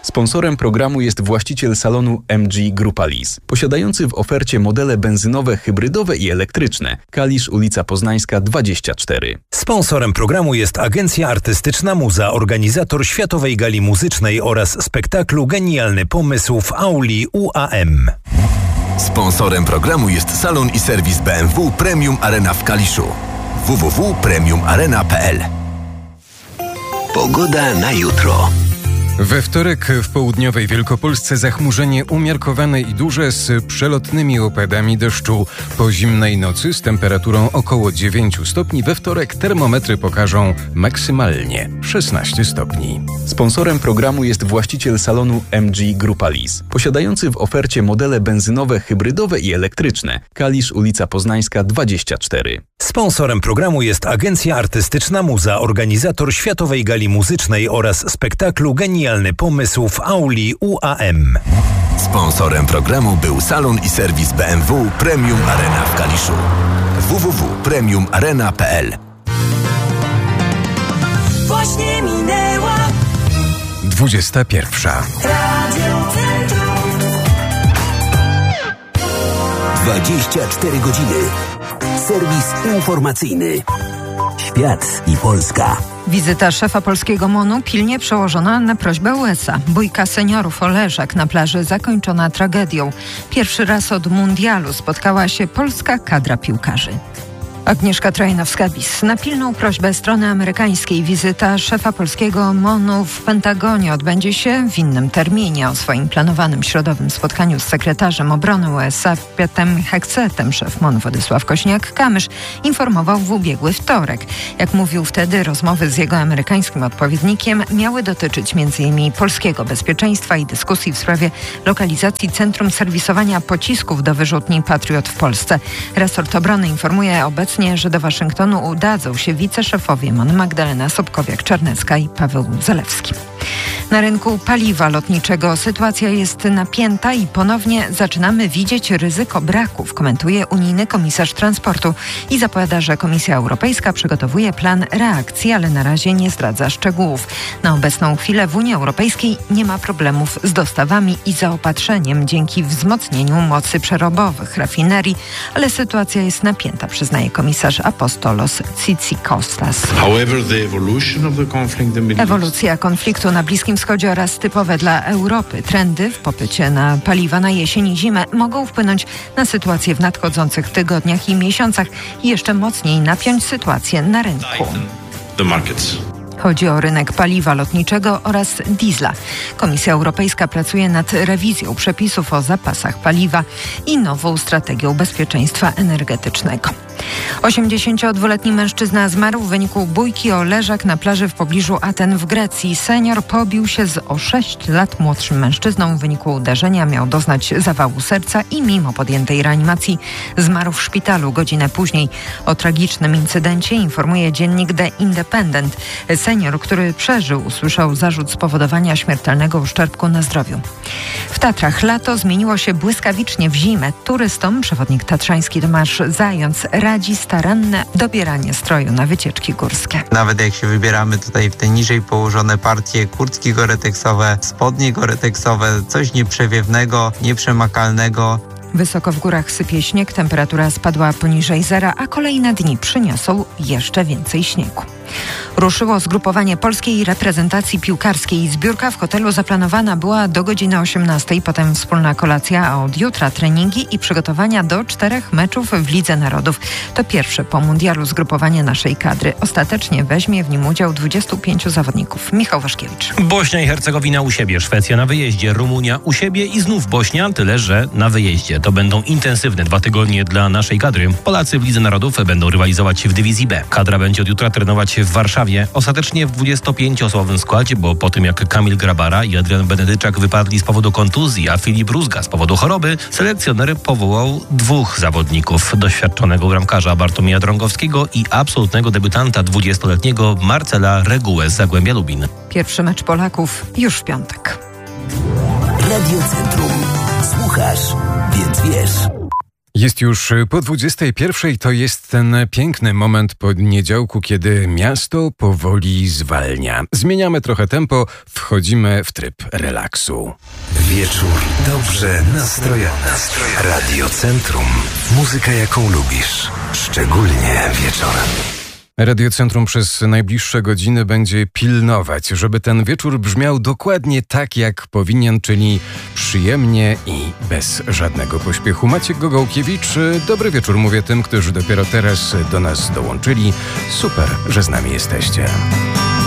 Sponsorem programu jest właściciel salonu MG Grupa Lease, posiadający w ofercie modele benzynowe, hybrydowe i elektryczne. Kalisz, ulica Poznańska 24. Sponsorem programu jest Agencja Artystyczna Muza, organizator Światowej Gali Muzycznej oraz spektaklu Genialny Pomysł w auli UAM. Sponsorem programu jest salon i serwis BMW Premium Arena w Kaliszu. www.premiumarena.pl. Pogoda na jutro. We wtorek w południowej Wielkopolsce zachmurzenie umiarkowane i duże z przelotnymi opadami deszczu. Po zimnej nocy z temperaturą około 9 stopni we wtorek termometry pokażą maksymalnie 16 stopni. Sponsorem programu jest właściciel salonu MG Grupa Lease, posiadający w ofercie modele benzynowe, hybrydowe i elektryczne. Kalisz, ulica Poznańska 24. Sponsorem programu jest Agencja Artystyczna Muza, organizator Światowej Gali Muzycznej oraz spektaklu Genialny Pomysł w auli UAM. Sponsorem programu był salon i serwis BMW Premium Arena w Kaliszu. www.premiumarena.pl. Właśnie minęła 21. Radio Centrum. 24 godziny. Serwis informacyjny. Świat i Polska. Wizyta szefa polskiego MON-u pilnie przełożona na prośbę USA. Bójka seniorów o leżak na plaży zakończona tragedią. Pierwszy raz od mundialu spotkała się polska kadra piłkarzy. Agnieszka Trajnowska-Bis. Na pilną prośbę strony amerykańskiej wizyta szefa polskiego MON-u w Pentagonie odbędzie się w innym terminie. O swoim planowanym środowym spotkaniu z sekretarzem obrony USA Pietem Heksetem szef MON Władysław Kośniak-Kamysz informował w ubiegły wtorek. Jak mówił wtedy, rozmowy z jego amerykańskim odpowiednikiem miały dotyczyć m.in. polskiego bezpieczeństwa i dyskusji w sprawie lokalizacji centrum serwisowania pocisków do wyrzutni Patriot w Polsce. Resort obrony informuje obecnie, że do Waszyngtonu udadzą się wiceszefowie MON Magdalena Sobkowiak-Czarnecka i Paweł Zalewski. Na rynku paliwa lotniczego sytuacja jest napięta i ponownie zaczynamy widzieć ryzyko braków, komentuje unijny komisarz transportu i zapowiada, że Komisja Europejska przygotowuje plan reakcji, ale na razie nie zdradza szczegółów. Na obecną chwilę w Unii Europejskiej nie ma problemów z dostawami i zaopatrzeniem dzięki wzmocnieniu mocy przerobowych rafinerii, ale sytuacja jest napięta, przyznaje komisarz Apostolos Tzitzikostas. Ewolucja konfliktu na Bliskim Wschodzie oraz typowe dla Europy trendy w popycie na paliwa na jesień i zimę mogą wpłynąć na sytuację w nadchodzących tygodniach i miesiącach i jeszcze mocniej napiąć sytuację na rynku. Chodzi o rynek paliwa lotniczego oraz diesla. Komisja Europejska pracuje nad rewizją przepisów o zapasach paliwa i nową strategią bezpieczeństwa energetycznego. 82-letni mężczyzna zmarł w wyniku bójki o leżak na plaży w pobliżu Aten w Grecji. Senior pobił się z o 6 lat młodszym mężczyzną. W wyniku uderzenia miał doznać zawału serca i mimo podjętej reanimacji zmarł w szpitalu godzinę później. O tragicznym incydencie informuje dziennik The Independent. Senior, który przeżył, usłyszał zarzut spowodowania śmiertelnego uszczerbku na zdrowiu. W Tatrach lato zmieniło się błyskawicznie w zimę. Turystom przewodnik tatrzański Tomasz Zając radzi staranne dobieranie stroju na wycieczki górskie. Nawet jak się wybieramy tutaj w te niżej położone partie, kurtki goreteksowe, spodnie goreteksowe, coś nieprzewiewnego, nieprzemakalnego. Wysoko w górach sypie śnieg, temperatura spadła poniżej zera, a kolejne dni przyniosą jeszcze więcej śniegu. Ruszyło zgrupowanie polskiej reprezentacji piłkarskiej. Zbiórka w hotelu zaplanowana była do godziny 18, potem wspólna kolacja, a od jutra treningi i przygotowania do 4 meczów w Lidze Narodów. To pierwsze po mundialu zgrupowanie naszej kadry. Ostatecznie weźmie w nim udział 25 zawodników. Michał Waszkiewicz. Bośnia i Hercegowina u siebie, Szwecja na wyjeździe, Rumunia u siebie i znów Bośnia, tyle że na wyjeździe. To będą intensywne 2 tygodnie dla naszej kadry. Polacy w Lidze Narodów będą rywalizować w dywizji B. Kadra będzie od jutra trenować w Warszawie. Ostatecznie w 25-osobowym składzie, bo po tym jak Kamil Grabara i Adrian Benedyczak wypadli z powodu kontuzji, a Filip Rózga z powodu choroby, selekcjoner powołał 2 zawodników. Doświadczonego bramkarza Bartłomieja Drągowskiego i absolutnego debiutanta 20-letniego Marcela Regułę z Zagłębia Lubin. Pierwszy mecz Polaków już w piątek. Radio Centrum. Słuchasz, więc wiesz. Jest już po 21:00, to jest ten piękny moment poniedziałku, kiedy miasto powoli zwalnia. Zmieniamy trochę tempo, wchodzimy w tryb relaksu. Wieczór dobrze nastrojony. Radio Centrum. Muzyka, jaką lubisz. Szczególnie wieczorem. Radiocentrum przez najbliższe godziny będzie pilnować, żeby ten wieczór brzmiał dokładnie tak, jak powinien, czyli przyjemnie i bez żadnego pośpiechu. Maciek Gogołkiewicz, dobry wieczór mówię tym, którzy dopiero teraz do nas dołączyli. Super, że z nami jesteście.